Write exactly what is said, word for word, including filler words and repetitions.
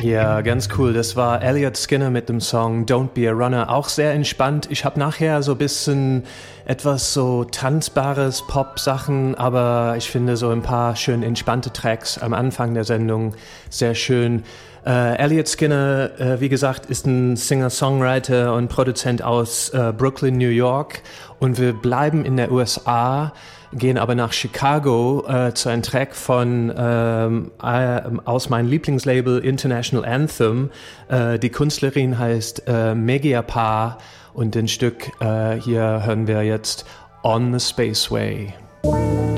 Ja, ganz cool. Das war Elliot Skinner mit dem Song Don't Be a Runner. Auch sehr entspannt. Ich habe nachher so ein bisschen etwas so tanzbares Pop-Sachen, aber ich finde so ein paar schön entspannte Tracks am Anfang der Sendung sehr schön. Äh, Elliot Skinner, äh, wie gesagt, ist ein Singer-Songwriter und Produzent aus äh, Brooklyn, New York. Und wir bleiben in der U S A, gehen aber nach Chicago äh, zu einem Track von ähm, äh, aus meinem Lieblingslabel International Anthem. Äh, die Künstlerin heißt äh, Megiapa und den Stück äh, hier hören wir jetzt On the Spaceway.